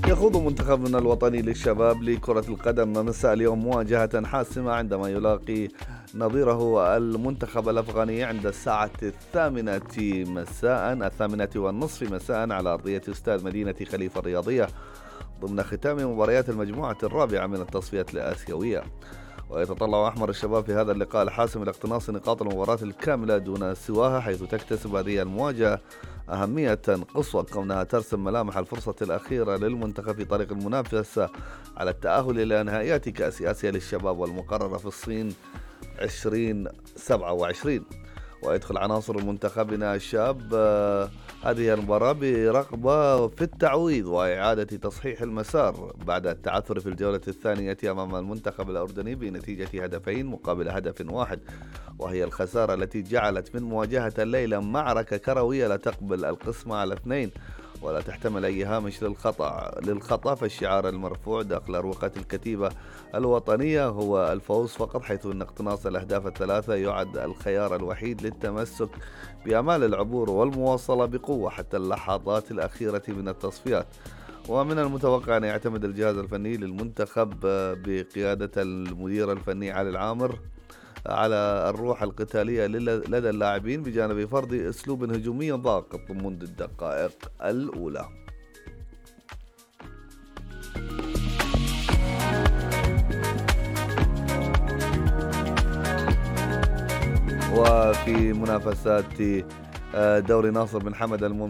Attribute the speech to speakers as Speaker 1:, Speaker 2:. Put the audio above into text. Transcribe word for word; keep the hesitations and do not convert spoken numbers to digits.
Speaker 1: يخوض منتخبنا الوطني للشباب لكرة القدم مساء اليوم مواجهة حاسمة عندما يلاقي نظيره المنتخب الأفغاني عند الساعة الثامنة مساء الثامنة والنصف مساء على أرضية استاد مدينة خليفة الرياضية ضمن ختام مباريات المجموعة الرابعة من التصفيات الآسيوية. ويتطلع أحمر الشباب في هذا اللقاء الحاسم إلى اقتناص نقاط المباراة الكاملة دون سواها، حيث تكتسب هذه المواجهة أهمية قصوى كونها ترسم ملامح الفرصة الأخيرة للمنتخب في طريق المنافسة على التأهل إلى نهائيات كأس آسيا للشباب والمقررة في الصين عشرين سبعة وعشرين. ويدخل عناصر منتخبنا الشاب هذه المباراة برغبة في التعويض وإعادة تصحيح المسار بعد التعثر في الجولة الثانية أمام المنتخب الأردني بنتيجة هدفين مقابل هدف واحد، وهي الخسارة التي جعلت من مواجهة الليلة معركة كروية لا تقبل القسمة على اثنين ولا تحتمل أي هامش للخطأ للخطأ فالشعار المرفوع داخل أروقة الكتيبة الوطنية هو الفوز فقط، حيث أن اقتناص الأهداف الثلاثة يعد الخيار الوحيد للتمسك بأمال العبور والمواصلة بقوة حتى اللحظات الأخيرة من التصفيات. ومن المتوقع أن يعتمد الجهاز الفني للمنتخب بقيادة المدير الفني علي العامر على الروح القتالية لدى اللاعبين بجانب فرض أسلوب هجومي ضاغط منذ الدقائق الأولى. وفي منافسات دوري ناصر بن حمد الممتاز